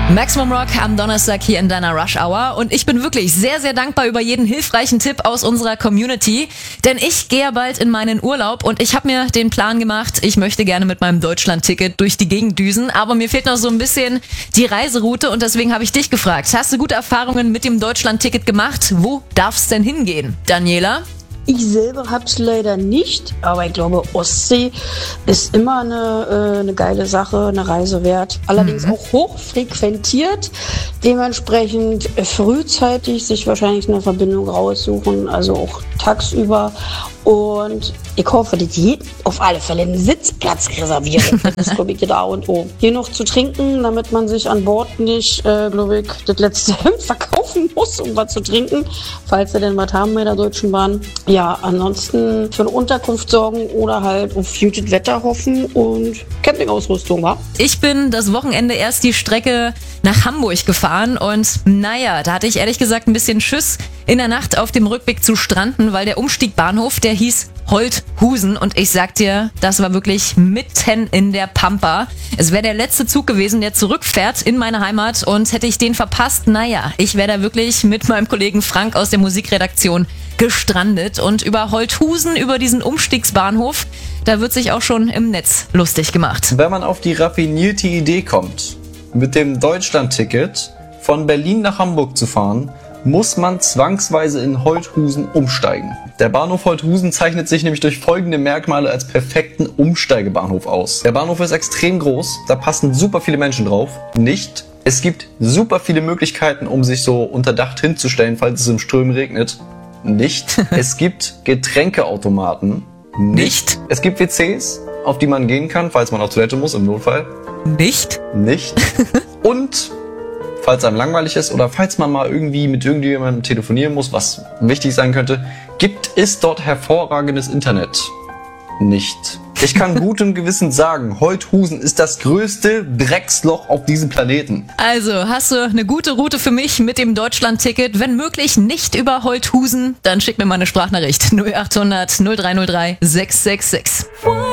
Maximum Rock am Donnerstag hier in deiner Rush Hour und ich bin wirklich sehr, sehr dankbar über jeden hilfreichen Tipp aus unserer Community, denn ich gehe ja bald in meinen Urlaub und ich habe mir den Plan gemacht, ich möchte gerne mit meinem Deutschland-Ticket durch die Gegend düsen, aber mir fehlt noch so ein bisschen die Reiseroute und deswegen habe ich dich gefragt, hast du gute Erfahrungen mit dem Deutschland-Ticket gemacht? Wo darf's denn hingehen? Daniela? Ich selber hab's leider nicht, aber ich glaube, Ostsee ist immer eine geile Sache, eine Reise wert. Allerdings auch hoch frequentiert, dementsprechend frühzeitig sich wahrscheinlich eine Verbindung raussuchen, also auch tagsüber. Und ich hoffe, dass jeder auf alle Fälle einen Sitzplatz reserviert. Das ist, glaube ich, das A und O. Hier noch zu trinken, damit man sich an Bord nicht, glaube ich, das letzte Hemd verkaufen muss, um was zu trinken, falls wir denn was haben bei der Deutschen Bahn. Ja, ansonsten für eine Unterkunft sorgen oder halt auf gutes Wetter hoffen und Campingausrüstung, wa? Ich bin das Wochenende erst die Strecke nach Hamburg gefahren und naja, da hatte ich ehrlich gesagt ein bisschen Schiss, in der Nacht auf dem Rückweg zu stranden, weil der Umstiegbahnhof, der hieß Holthusen und ich sag dir, das war wirklich mitten in der Pampa. Es wäre der letzte Zug gewesen, der zurückfährt in meine Heimat und hätte ich den verpasst, naja, ich wäre da wirklich mit meinem Kollegen Frank aus der Musikredaktion gestrandet und über Holthusen, über diesen Umstiegsbahnhof, da wird sich auch schon im Netz lustig gemacht. Wenn man auf die raffinierte Idee kommt, mit dem Deutschland-Ticket von Berlin nach Hamburg zu fahren, muss man zwangsweise in Holthusen umsteigen. Der Bahnhof Holthusen zeichnet sich nämlich durch folgende Merkmale als perfekten Umsteigebahnhof aus. Der Bahnhof ist extrem groß, da passen super viele Menschen drauf. Nicht. Es gibt super viele Möglichkeiten, um sich so unter Dach hinzustellen, falls es im Strömen regnet. Nicht. Es gibt Getränkeautomaten. Nicht. Es gibt WCs, auf die man gehen kann, falls man auf Toilette muss, im Notfall. Nicht. Nicht. Und falls einem langweilig ist oder falls man mal irgendwie mit irgendjemandem telefonieren muss, was wichtig sein könnte, gibt es dort hervorragendes Internet. Nicht. Ich kann gutem Gewissen sagen, Holthusen ist das größte Drecksloch auf diesem Planeten. Also, hast du eine gute Route für mich mit dem Deutschland-Ticket? Wenn möglich nicht über Holthusen, dann schick mir mal eine Sprachnachricht. 0800 0303 666.